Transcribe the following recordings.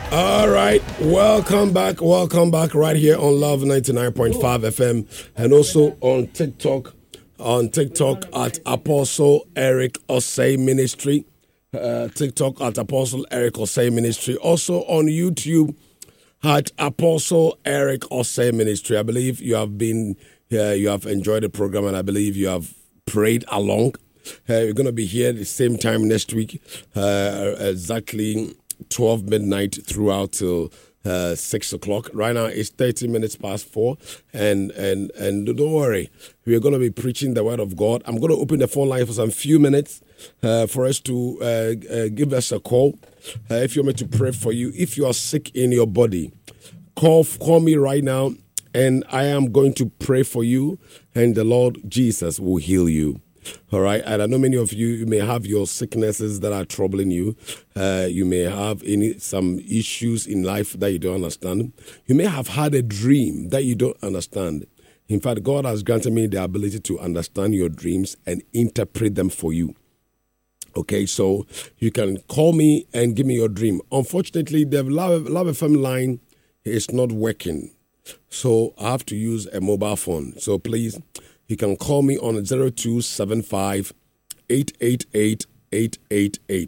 All right, welcome back right here on Love 99.5 FM and also on TikTok at Apostle Eric Osei Ministry. TikTok at Apostle Eric Osei Ministry. Also on YouTube at Apostle Eric Osei Ministry. I believe you have been you have enjoyed the program, and I believe you have prayed along. We're going to be here at the same time next week, exactly 12 midnight throughout till 6 o'clock. Right now it's 30 minutes past 4, and don't worry, we're going to be preaching the word of God. I'm going to open the phone line for some few minutes for us to give us a call. If you want me to pray for you, if you are sick in your body, call me right now, and I am going to pray for you, and the Lord Jesus will heal you. All right, and I know many of you may have your sicknesses that are troubling you. You may have some issues in life that you don't understand. You may have had a dream that you don't understand. In fact, God has granted me the ability to understand your dreams and interpret them for you. Okay, so you can call me and give me your dream. Unfortunately, the Love FM line is not working, so I have to use a mobile phone. So please, you can call me on 0275 888 888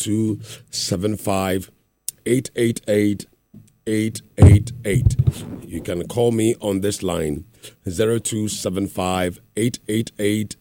0275 888 888. You can call me on this line 0275 888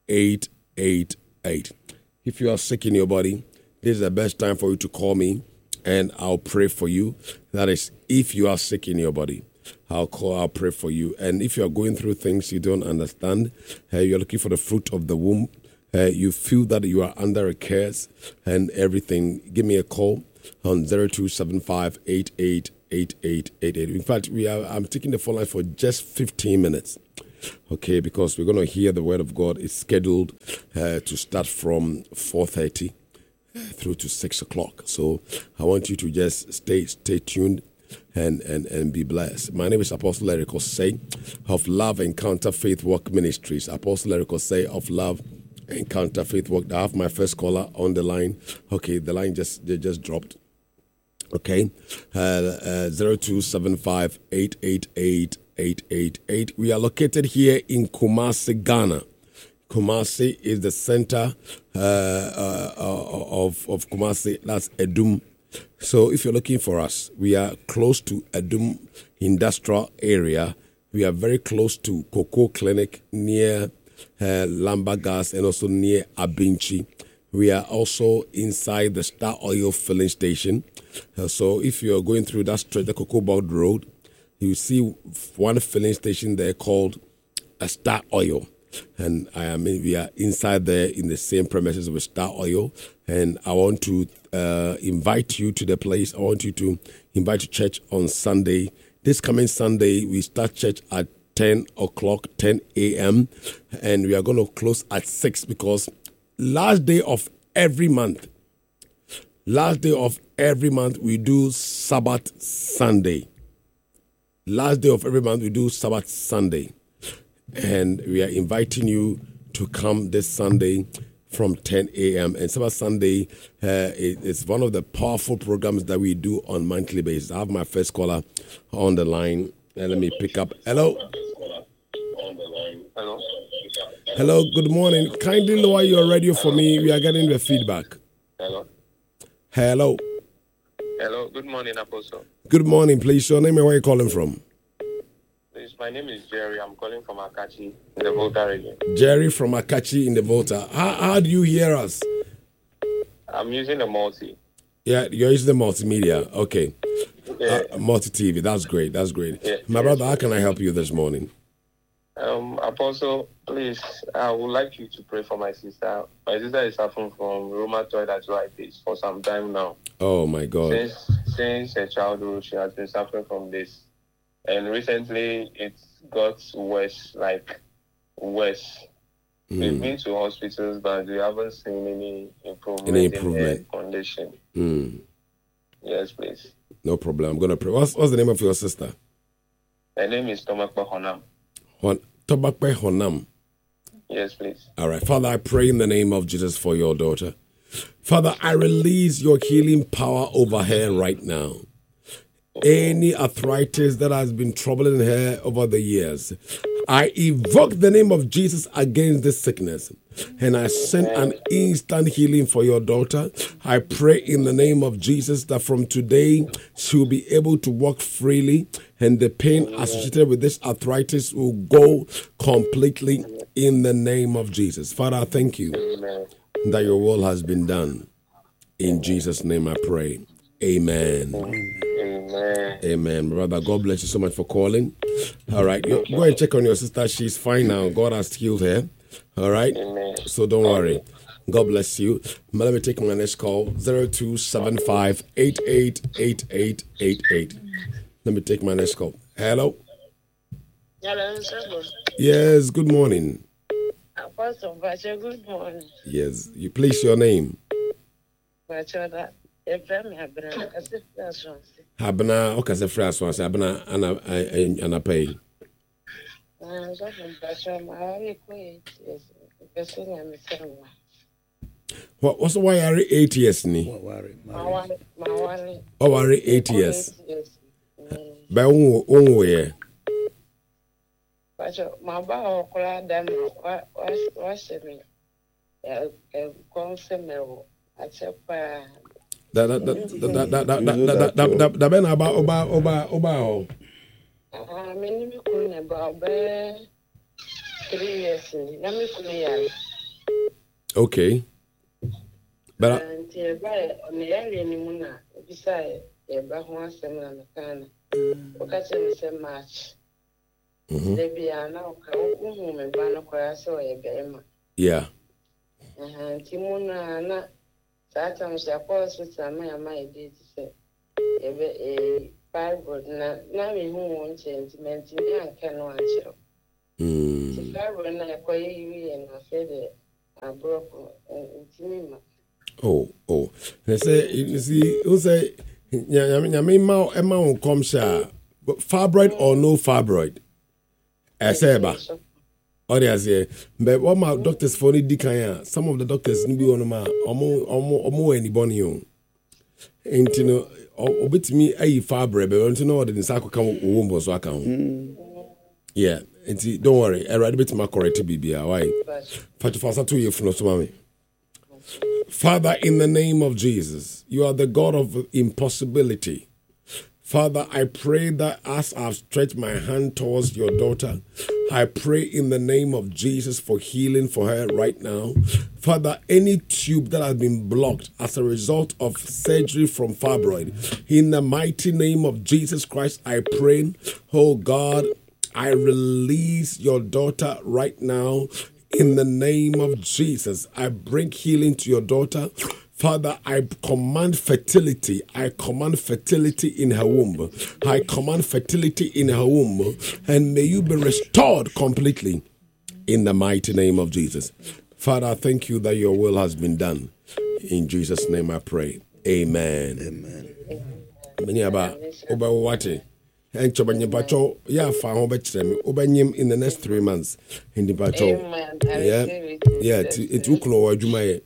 888. If you are sick in your body, this is the best time for you to call me and I'll pray for you. That is, if you are sick in your body, I'll pray for you. And if you're going through things you don't understand, you're looking for the fruit of the womb, you feel that you are under a curse and everything, give me a call on 0275 888888. In fact, I'm taking the phone line for just 15 minutes. Okay, because we're going to hear the word of God. It's scheduled to start from 4:30 through to 6 o'clock. So I want you to just stay tuned and be blessed. My name is Apostle Eric Osei of Love Encounter Faith Walk Ministries. Apostle Eric Osei of Love Encounter Faith Walk. I have my first caller on the line. Okay, the line just dropped. Okay, 0275 888 888. We are located here in Kumasi, Ghana. Kumasi is the center of Kumasi. That's Edum. So if you're looking for us, we are close to Edum Industrial Area. We are very close to Cocoa Clinic near Lambagas and also near Abinchi. We are also inside the Star Oil filling station. So if you're going through that stretch, the Cocoa Board Road, you see one filling station there called a Star Oil. And we are inside there in the same premises with Star Oil. And I want to invite you to the place. I want you to invite to church on Sunday. This coming Sunday, we start church at 10 o'clock, 10 a.m. And we are going to close at 6 because last day of every month, we do Sabbath Sunday. Last day of every month, we do Sabbath Sunday. And we are inviting you to come this Sunday from 10 a.m. And Sabbath Sunday is one of the powerful programs that we do on monthly basis. I have my first caller on the line. And let me pick up. Hello. Hello, good morning. Kindly lower your radio for me. We are getting the feedback. Hello. Hello, good morning, Apostle. Good morning, please. Your name and where are you calling from? My name is Jerry. I'm calling from Akachi in the Volta region. Jerry from Akachi in the Volta. How do you hear us? I'm using the multi. Yeah, you're using the multimedia. Okay. Yeah. Multi-TV. That's great. Yeah. My brother, how can I help you this morning? Apostle, please, I would like you to pray for my sister. My sister is suffering from rheumatoid arthritis for some time now. Oh, my God. Since her childhood, she has been suffering from this. And recently, it got worse. We've been to hospitals, but we haven't seen any improvement in her condition. Yes, please. No problem. I'm going to pray. What's the name of your sister? Her name is Tomakpe Honam. Tomakpe Honam. Yes, please. All right. Father, I pray in the name of Jesus for your daughter. Father, I release your healing power over her right now. Any arthritis that has been troubling her over the years, I evoke the name of Jesus against this sickness, and I send an instant healing for your daughter. I pray in the name of Jesus that from today she will be able to walk freely, and the pain associated with this arthritis will go completely in the name of Jesus. Father, I thank you that your will has been done. In Jesus' name I pray. Amen. Amen. Brother, God bless you so much for calling. All right. Go and check on your sister. She's fine now. God has healed her. All right. So don't worry. God bless you. Let me take my next call. 0275-888888. Let me take my next call. Hello. Hello, sir. Yes, good morning. Apostle Bacha, good morning. Yes. You please your name. Bacha, Habana, okay, the phrase was Habana and pay. What was why are 8 years? Oh, are 8 years? By one my bow, them was me a consumer. I said, that ben about I mean, we couldn't about 3 years. Okay. But on the alien, beside a back one seminar, the can. Catching the same match. They be now home and Banacra, so a game. Yeah. Timona. Sometimes I pause with some my did say a fibroid now we won't change mentally and can watch you. Fibroid I quite and I said I broke and oh. They say you see who say Yamima Emma will come share fibroid or no fibroid. I say oh, they but what my doctors for the some of the doctors need be on my omo anybody on. Ain't you know, obit me a fabre, but don't you know what the Sako come wombo so I can. Yeah, and don't worry, I read bit my correct BB. Why? Father, 2 years from mommy. Father, in the name of Jesus, you are the God of impossibility. Father, I pray that as I've stretched my hand towards your daughter, I pray in the name of Jesus for healing for her right now. Father, any tube that has been blocked as a result of surgery from fibroid, in the mighty name of Jesus Christ, I pray, oh God, I release your daughter right now in the name of Jesus. I bring healing to your daughter. Father, I command fertility. I command fertility in her womb. I command fertility in her womb. And may you be restored completely in the mighty name of Jesus. Father, I thank you that your will has been done. In Jesus' name I pray. Amen. Amen. And Chobanyapacho, yeah, found in the next 3 months. In the pacho. Yeah, it will close Jumaye.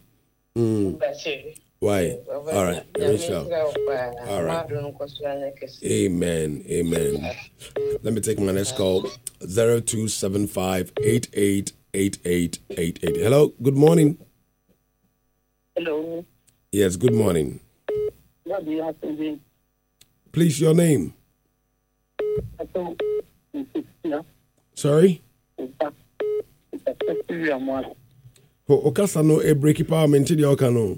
Why? All right. All right. Amen. Let me take my next call. 0275-888888. Hello. Good morning. Hello. Yes. Good morning. What do you have to do? Please, your name. Sorry. Okasa no e break power menti de okano.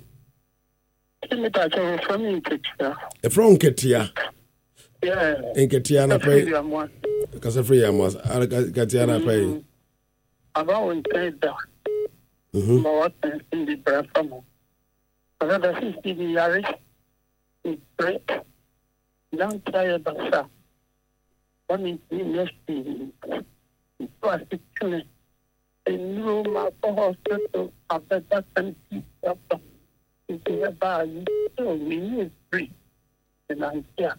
From Ketia. Yeah. In Ketia na pay. Kasa free amos. Ketia na pay. About that. What in the platform. Another 50 years. It's great. Young player Basa. One in the next thing. It was actually a new hospital after that and keep up. It's about so we need free. And I'm here.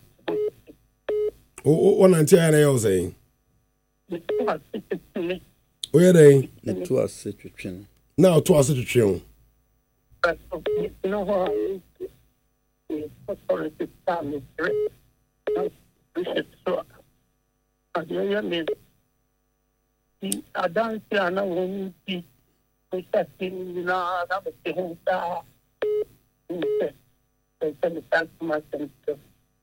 One and ten I was saying. It was actually. Where they? It was situation. Now to a situation. But you know how it's authority time is great. Bishop so adeɛ me di adanse ana wɔn ti ɔsɛ na na bɛ ho ta nsɛ sɛ me san kuma sɛm sɛ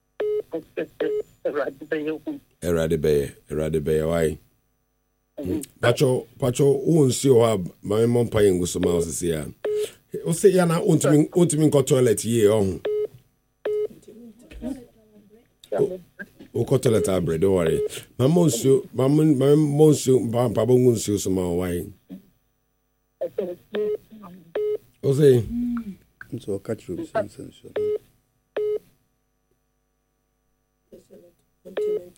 Erade bɛyɛ why? Pacho wo nsi hɔ a ma me mmɔ mpa yɛ ngu so ma wo sisi a wo se ya na wontumi nkɔ toilet yie ɔho wo kɔ toilet abrɛ don't worry mama nsuo mpa bɔ nsuo so ma wo why? Wo se nso catch you sense.